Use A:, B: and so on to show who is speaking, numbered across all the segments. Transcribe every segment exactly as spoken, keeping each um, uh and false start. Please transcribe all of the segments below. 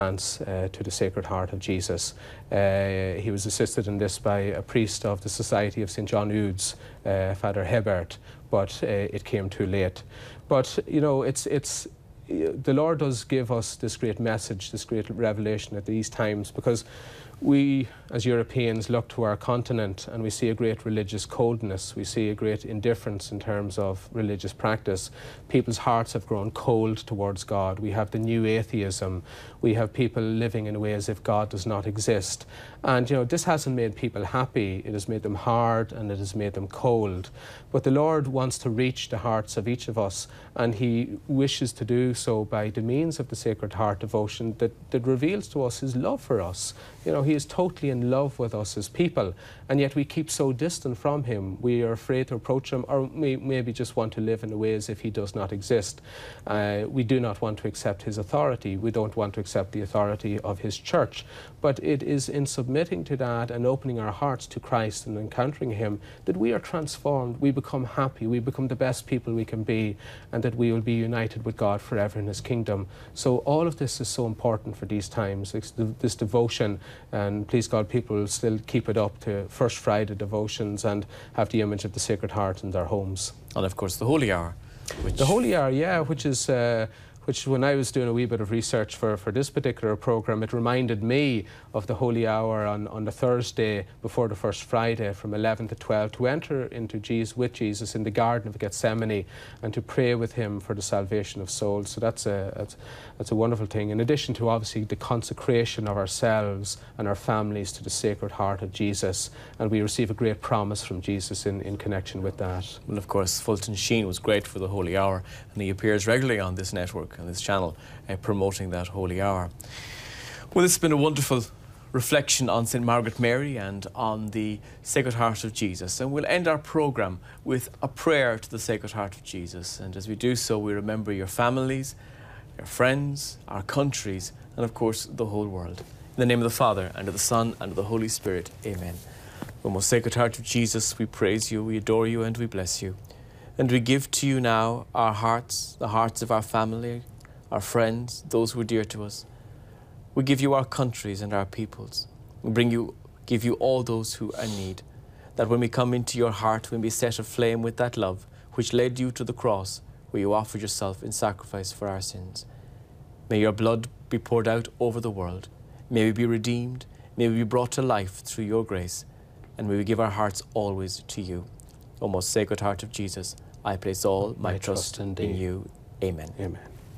A: France uh, to the Sacred Heart of Jesus. Uh, he was assisted in this by a priest of the Society of Saint John Eudes, uh, Father Hebert, but uh, it came too late. But, you know, it's, it's, the Lord does give us this great message, this great revelation at these times, because we, as Europeans, look to our continent and we see a great religious coldness. We see a great indifference in terms of religious practice. People's hearts have grown cold towards God. We have the new atheism. We have people living in a way as if God does not exist. And, you know, this hasn't made people happy. It has made them hard and it has made them cold. But the Lord wants to reach the hearts of each of us, and He wishes to do so by the means of the Sacred Heart devotion that, that reveals to us His love for us. You know, He is totally in love with us as people, and yet we keep so distant from Him. We are afraid to approach Him, or we maybe just want to live in a way as if He does not exist. Uh, we do not want to accept His authority. We don't want to accept the authority of His church. But it is in submitting to that and opening our hearts to Christ and encountering Him that we are transformed. We become happy. We become the best people we can be, and that we will be united with God forever in His kingdom. So all of this is so important for these times, this, this devotion. And please God, people will still keep it up to First Friday devotions and have the image of the Sacred Heart in their homes.
B: And of course the Holy Hour. Which...
A: The Holy Hour, yeah, which is... Uh, which when I was doing a wee bit of research for, for this particular programme, it reminded me of the Holy Hour on, on the Thursday before the First Friday from eleven to twelve, to enter into Jesus, with Jesus in the Garden of Gethsemane and to pray with Him for the salvation of souls. So that's a, that's, that's a wonderful thing, in addition to obviously the consecration of ourselves and our families to the Sacred Heart of Jesus. And we receive a great promise from Jesus in, in connection with that.
B: Well, of course, Fulton Sheen was great for the Holy Hour, and he appears regularly on this network, on this channel, uh, promoting that Holy Hour. Well, this has been a wonderful reflection on Saint Margaret Mary and on the Sacred Heart of Jesus. And we'll end our programme with a prayer to the Sacred Heart of Jesus. And as we do so, we remember your families, your friends, our countries, and of course, the whole world. In the name of the Father, and of the Son, and of the Holy Spirit. Amen. O most Sacred Heart of Jesus, we praise you, we adore you, and we bless you. And we give to you now our hearts, the hearts of our family, our friends, those who are dear to us. We give you our countries and our peoples. We bring you, give you all those who are in need, that when we come into your heart, when we set aflame with that love which led you to the cross, where you offered yourself in sacrifice for our sins. May your blood be poured out over the world. May we be redeemed. May we be brought to life through your grace. And may we give our hearts always to you. O most Sacred Heart of Jesus, I place all my, my trust, trust in, in you. Amen.
A: Amen.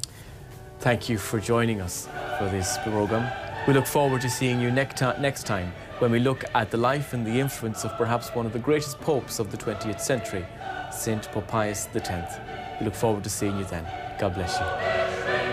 B: Thank you for joining us for this program. We look forward to seeing you next, next time when we look at the life and the influence of perhaps one of the greatest popes of the twentieth century, Saint Pope Pius the tenth. We look forward to seeing you then. God bless you.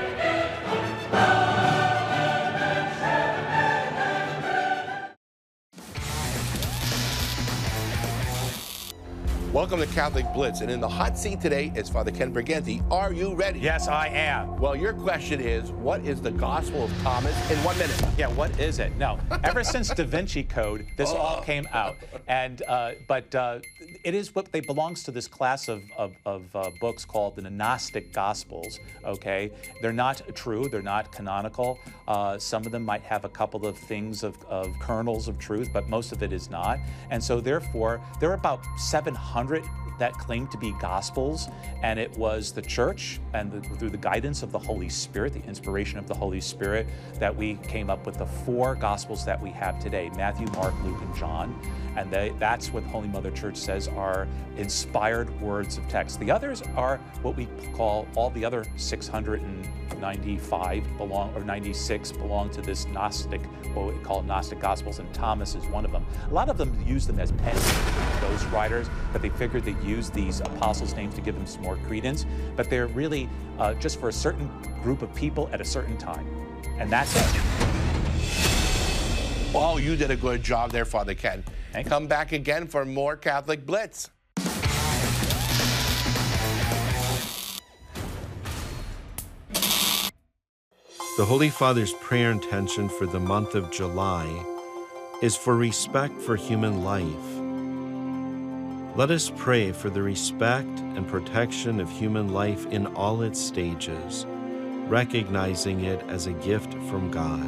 C: Welcome to Catholic Blitz, and in the hot seat today is Father Ken Briganti. Are you ready?
D: Yes, I am.
C: Well, your question is, what is the Gospel of Thomas in one minute?
D: Yeah, what is it? No, ever since Da Vinci Code, this oh. all came out, and uh, but uh, it is what they belongs to this class of of, of uh, books called the Gnostic Gospels. Okay, they're not true, they're not canonical. Uh, some of them might have a couple of things of, of kernels of truth, but most of it is not. And so, therefore, there are about seven hundred that claim to be Gospels, and it was the Church and the, through the guidance of the Holy Spirit, the inspiration of the Holy Spirit, that we came up with the four Gospels that we have today: Matthew, Mark, Luke, and John. And they, that's what Holy Mother Church says are inspired words of text. The others are what we call, all the other six hundred ninety-five belong, or ninety-six belong to this Gnostic, what we call Gnostic Gospels, and Thomas is one of them. A lot of them use them as pen ghost writers, but they figured they'd use these apostles' names to give them some more credence. But they're really uh, just for a certain group of people at a certain time. And that's it.
C: Oh, you did a good job there, Father Ken.
D: Thank
C: Come
D: you.
C: back again for more Catholic Blitz.
E: The Holy Father's prayer intention for the month of July is for respect for human life. Let us pray for the respect and protection of human life in all its stages, recognizing it as a gift from God.